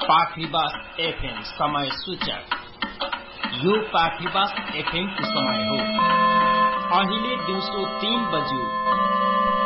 पाखरिबास FM समय सूचक। यो पाखरिबास एफएम को समय हो। अहिले दिउँसो 3 बज्यो